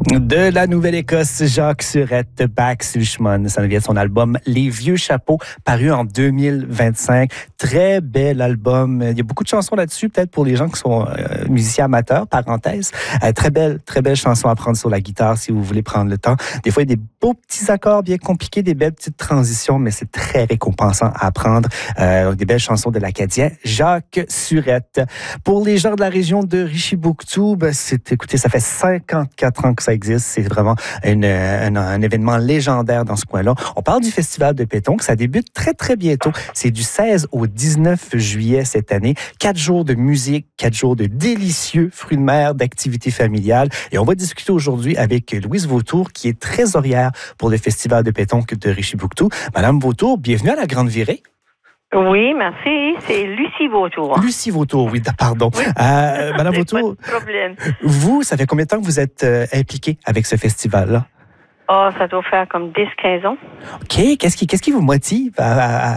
De la Nouvelle-Écosse, Jacques Surette, Back Sushman. Ça vient de son album Les Vieux Chapeaux, paru en 2025. Très bel album. Il y a beaucoup de chansons là-dessus, peut-être pour les gens qui sont musiciens amateurs, parenthèse. Très belle chanson à prendre sur la guitare si vous voulez prendre le temps. Des fois, il y a des beaux petits accords bien compliqués, des belles petites transitions, mais c'est très récompensant à apprendre. Des belles chansons de l'Acadien, Jacques Surette. Pour les gens de la région de Richibouctou, écoutez, ça fait 54 ans que ça existe. C'est vraiment un événement légendaire dans ce coin-là. On parle du Festival de pétanque. Ça débute très, très bientôt. C'est du 16 au 19 juillet cette année. 4 jours de musique, 4 jours de délicieux fruits de mer, d'activités familiales. Et on va discuter aujourd'hui avec Louise Vautour, qui est trésorière pour le Festival de pétanque de Richibouctou. Madame Vautour, bienvenue à la Grande Virée. Oui, merci. C'est Lucie Vautour. Lucie Vautour, oui, pardon. Oui. Madame Vautour, pas de problème. Vous, ça fait combien de temps que vous êtes impliquée avec ce festival-là? Ça doit faire comme 10-15 ans. OK. Qu'est-ce qui vous motive à